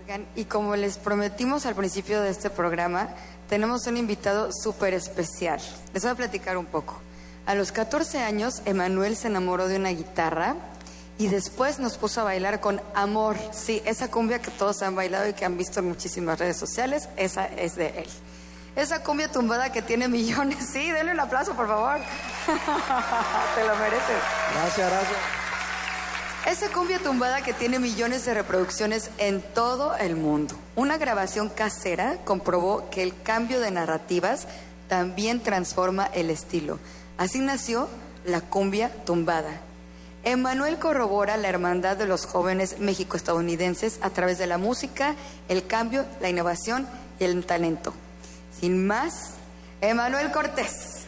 Oigan, y como les prometimos al principio de este programa, tenemos un invitado súper especial. Les voy a platicar un poco. A los 14 años, Emanuel se enamoró de una guitarra y después nos puso a bailar con Amor. Sí, esa cumbia que todos han bailado y que han visto en muchísimas redes sociales, esa es de él. Esa cumbia tumbada que tiene millones. Sí, denle un aplauso, por favor. Te lo mereces. Gracias, gracias. Esa cumbia tumbada que tiene millones de reproducciones en todo el mundo. Una grabación casera comprobó que el cambio de narrativas también transforma el estilo. Así nació la cumbia tumbada. Emanuel corrobora la hermandad de los jóvenes mexico-estadounidenses a través de la música, el cambio, la innovación y el talento. Sin más, Emanuel Cortés.